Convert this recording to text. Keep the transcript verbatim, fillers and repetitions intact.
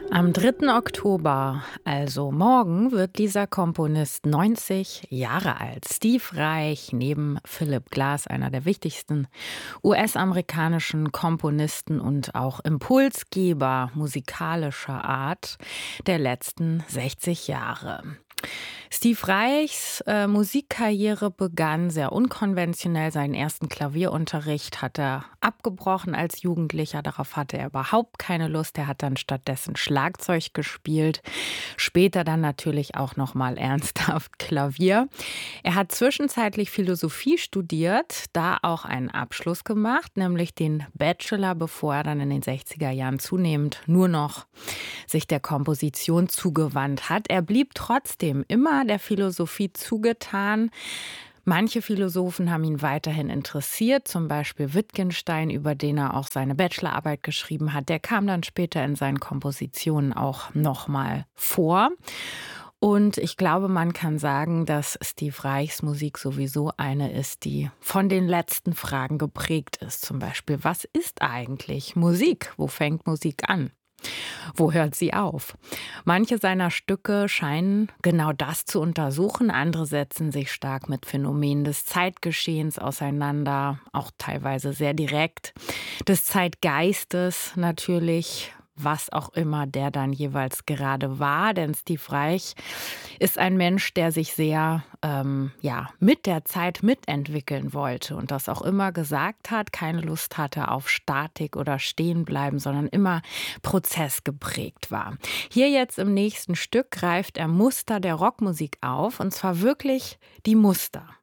Am dritten Oktober, also morgen, wird dieser Komponist neunzig Jahre alt. Steve Reich, neben Philip Glass, einer der wichtigsten U S-amerikanischen Komponisten und auch Impulsgeber musikalischer Art der letzten sechzig Jahre. Steve Reichs äh, Musikkarriere begann sehr unkonventionell. Seinen ersten Klavierunterricht hat er abgebrochen als Jugendlicher. Darauf hatte er überhaupt keine Lust. Er hat dann stattdessen Schlagzeug gespielt. Später dann natürlich auch noch mal ernsthaft Klavier. Er hat zwischenzeitlich Philosophie studiert, da auch einen Abschluss gemacht, nämlich den Bachelor, bevor er dann in den sechziger Jahren zunehmend nur noch sich der Komposition zugewandt hat. Er blieb trotzdem immer der Philosophie zugetan. Manche Philosophen haben ihn weiterhin interessiert, zum Beispiel Wittgenstein, über den er auch seine Bachelorarbeit geschrieben hat. Der kam dann später in seinen Kompositionen auch nochmal vor. Und ich glaube, man kann sagen, dass Steve Reichs Musik sowieso eine ist, die von den letzten Fragen geprägt ist. Zum Beispiel, was ist eigentlich Musik? Wo fängt Musik an? Wo hört sie auf? Manche seiner Stücke scheinen genau das zu untersuchen. Andere setzen sich stark mit Phänomenen des Zeitgeschehens auseinander, auch teilweise sehr direkt. Des Zeitgeistes natürlich, was auch immer der dann jeweils gerade war. Denn Steve Reich ist ein Mensch, der sich sehr ähm, ja, mit der Zeit mitentwickeln wollte und das auch immer gesagt hat, keine Lust hatte auf Statik oder Stehenbleiben, sondern immer prozessgeprägt war. Hier jetzt im nächsten Stück greift er Muster der Rockmusik auf, und zwar wirklich die Muster.